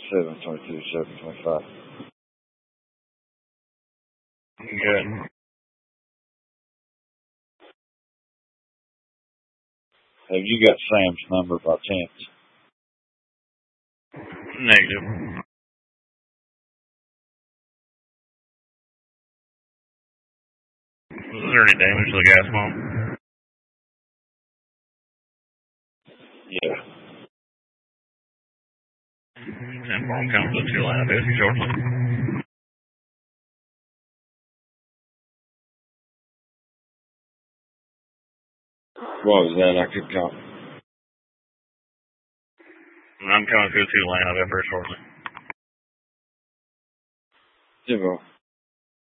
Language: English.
722, 725. Good. Have you got Sam's number by chance? Negative. Was there any damage to the gas pump? Yeah. And phone comes up to your line of business shortly. What was that? I could call. I'm coming through to your line of effort shortly. Jimbo.